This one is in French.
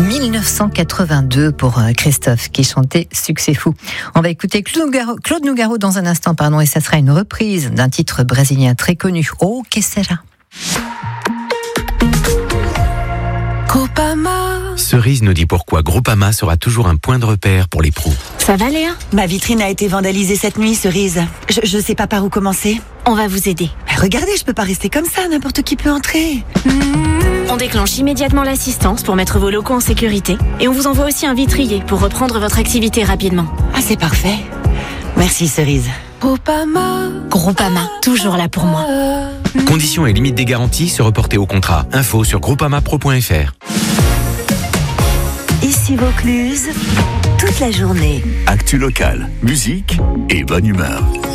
1982 pour Christophe qui chantait Succès fou. On va écouter Claude Nougaro dans un instant, et ça sera une reprise d'un titre brésilien très connu. Oh, que sera? Cerise nous dit pourquoi Groupama sera toujours un point de repère pour les pros. Ça va, Léa? Ma vitrine a été vandalisée cette nuit, Cerise. Je sais pas par où commencer. On va vous aider. Mais regardez, je peux pas rester comme ça, n'importe qui peut entrer. On déclenche immédiatement l'assistance pour mettre vos locaux en sécurité. Et on vous envoie aussi un vitrier pour reprendre votre activité rapidement. Ah, c'est parfait. Merci, Cerise. Groupama, toujours là pour moi. Conditions et limites des garanties se reporter au contrat. Info sur groupamapro.fr. Ici Vaucluse, toute la journée. Actu locale, musique et bonne humeur.